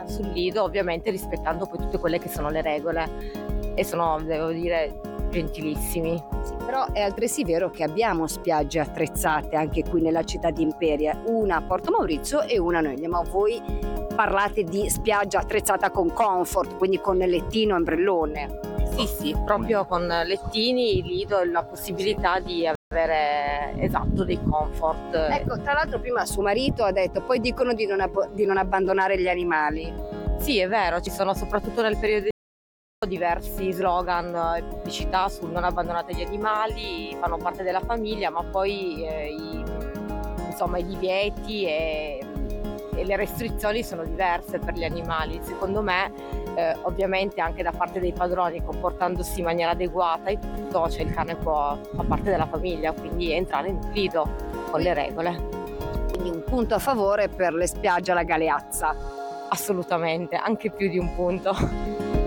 sul Lido, ovviamente rispettando poi tutte quelle che sono le regole, e sono, devo dire, gentilissimi. Sì, però è altresì vero che abbiamo spiagge attrezzate anche qui nella città di Imperia, una a Porto Maurizio e una a Noiglia, ma voi parlate di spiaggia attrezzata con comfort, quindi con lettino e ombrellone. Sì, proprio con lettini, il Lido e la possibilità di avere, esatto, dei comfort. Ecco, tra l'altro prima suo marito ha detto, poi dicono di non abbandonare gli animali. Sì, è vero, ci sono soprattutto nel periodo diversi slogan e pubblicità sul non abbandonate gli animali, fanno parte della famiglia, ma poi i divieti e le restrizioni sono diverse per gli animali. Secondo me, ovviamente anche da parte dei padroni, comportandosi in maniera adeguata e tutto, cioè il cane fa parte della famiglia, quindi entrare in Lido con le regole. Quindi un punto a favore per le spiagge alla Galeazza. Assolutamente, anche più di un punto.